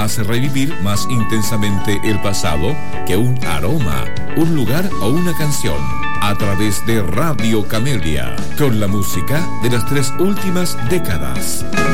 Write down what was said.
hace revivir más intensamente el pasado que un aroma, un lugar o una canción. A través de Radio Camellia, con la música de las 3 últimas décadas.